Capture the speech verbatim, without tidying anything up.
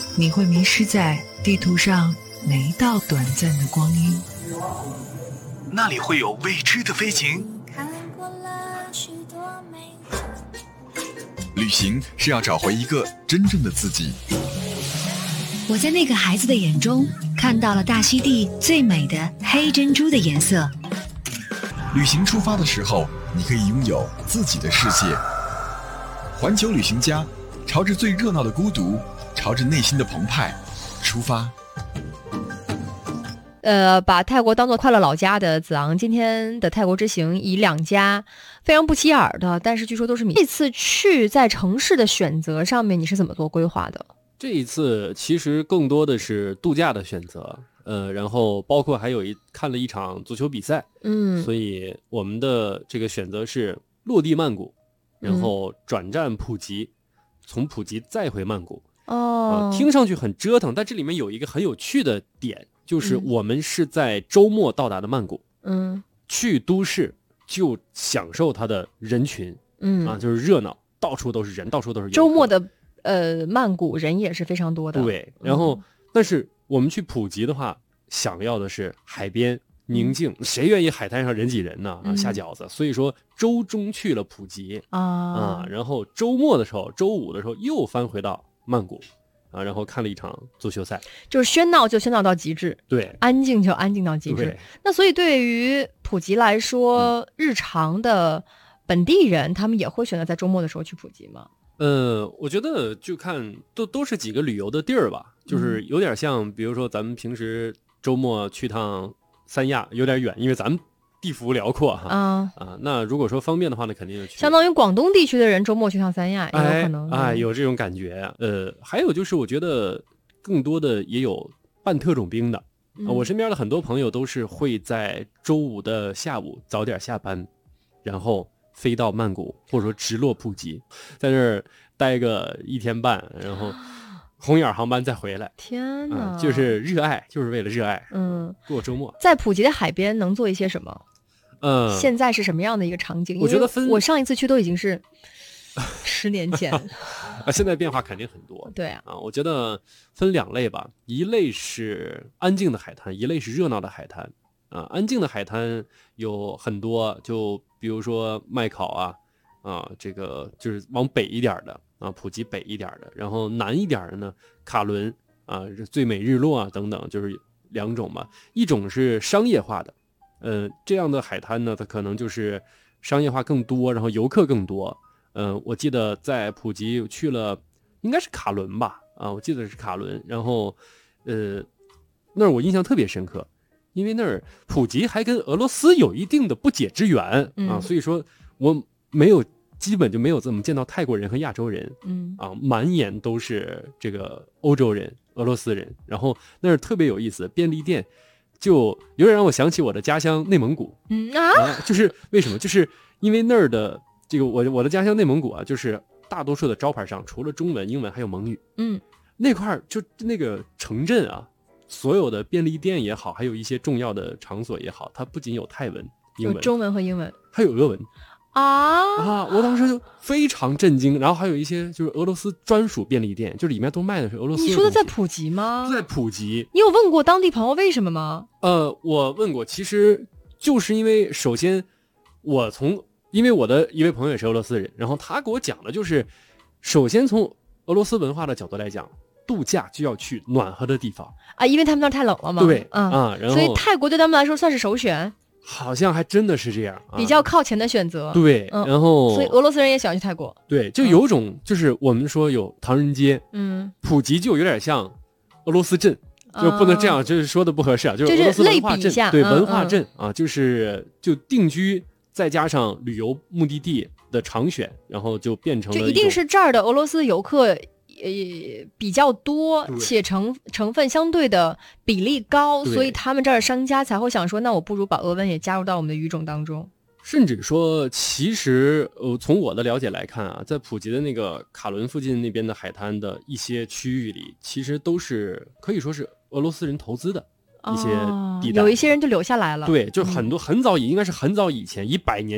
你会迷失在地图上哪一道短暂的光阴？ 那里会有未知的飞行。 看过了许多美景， 旅行是要找回一个真正的自己。 我在那个孩子的眼中看到了大溪地最美的黑珍珠的颜色。 旅行出发的时候，你可以拥有自己的世界。环球旅行家，朝着最热闹的孤独，朝着内心的澎湃出发。 呃，把泰国当作快乐老家的子昂，今天的泰国之行以两家非常不起眼的，但是据说都是米。这次去在城市的选择上面，你是怎么做规划的？ 这一次其实更多的是度假的选择，呃，然后包括还有一看了一场足球比赛， 嗯， 所以我们的这个选择是落地曼谷，然后转战普吉，嗯、从普吉再回曼谷。 哦、 呃，听上去很折腾，但这里面有一个很有趣的点。就是我们是在周末到达的曼谷， 嗯， 去都市就享受它的人群， 嗯啊，就是热闹，到处都是人，到处都是游客。 周末的呃曼谷人也是非常多的， 对。然后，嗯、但是我们去普吉的话，想要的是海边宁静，嗯、谁愿意海滩上人挤人呢？啊，下饺子。嗯、所以说周中去了普吉啊啊，然后周末的时候，周五的时候又翻回到曼谷。啊，然后看了一场足球赛， 就是喧闹就喧闹到极致， 对， 安静就安静到极致。那所以对于普吉来说，嗯、日常的本地人他们也会选择在周末的时候去普吉吗？ 呃，我觉得就看都都是几个旅游的地儿吧，就是有点像，比如说咱们平时周末去趟三亚，有点远，因为咱们地幅辽阔哈， 啊啊，那如果说方便的话呢，肯定就去。 相当于广东地区的人周末去趟三亚也有可能， 哎，哎有这种感觉。呃，还有就是我觉得更多的也有办特种兵的， 嗯呃、我身边的很多朋友都是会在周五的下午早点下班，然后飞到曼谷或者说直落普吉，在那儿待个一天半，然后红眼航班再回来。 天哪、 呃，就是热爱，就是为了热爱， 嗯， 过周末。 在普吉的海边能做一些什么？ 嗯， 现在是什么样的一个场景？ 我觉得分， 我上一次去都已经是十年前啊，现在变化肯定很多。 对啊， 啊，我觉得分两类吧，一类是安静的海滩，一类是热闹的海滩。啊，安静的海滩有很多，就比如说麦考啊，啊，这个就是往北一点的啊，普吉北一点的，然后南一点的呢，卡伦啊，最美日落啊等等，就是两种嘛，一种是商业化的。呃，这样的海滩呢，它可能就是商业化更多，然后游客更多。嗯、呃，我记得在普吉去了，应该是卡伦吧？啊，我记得是卡伦。然后，呃，那儿我印象特别深刻，因为那儿普吉还跟俄罗斯有一定的不解之缘啊， 嗯、 所以说我没有基本就没有怎么见到泰国人和亚洲人， 嗯啊，满眼都是这个欧洲人、俄罗斯人。然后那儿特别有意思，便利店。就有点让我想起我的家乡内蒙古， 嗯啊， 啊就是为什么？就是因为那儿的这个我我的家乡内蒙古啊，就是大多数的招牌上除了中文、英文还有蒙语， 嗯， 那块儿就那个城镇啊，所有的便利店也好，还有一些重要的场所也好，它不仅有泰文、英文， 有中文和英文， 还有俄文。 啊啊！我当时就非常震惊，然后还有一些就是俄罗斯专属便利店，就里面都卖的是俄罗斯的。 你说的在普吉吗？ 在普吉。 你有问过当地朋友为什么吗？ 呃，我问过，其实就是因为首先我从因为我的一位朋友也是俄罗斯人，然后他给我讲的就是，首先从俄罗斯文化的角度来讲，度假就要去暖和的地方啊，因为他们那儿太冷了嘛。 对， 嗯啊，然后所以泰国对他们来说算是首选。 好像还真的是这样，啊、 比较靠前的选择。 对， 嗯、 然后所以俄罗斯人也喜欢去泰国。 对，就有种就是我们说有唐人街， 嗯， 普吉就有点像俄罗斯镇，就不能这样，就是说的不合适啊，就是俄罗斯文化镇，对，文化镇啊，就是就定居再加上旅游目的地的常选，然后就变成了就一定是这儿的俄罗斯游客。呃，比较多，且成成分相对的比例高，所以他们这儿的商家才会想说，那我不如把俄文也加入到我们的语种当中。 甚至说，其实呃，从我的了解来看啊，在普吉的那个卡伦附近那边的海滩的一些区域里，其实都是可以说是俄罗斯人投资的一些地带， 哦、有一些人就留下来了。 对，就很多、嗯、很早以应该是很早以前，一百年。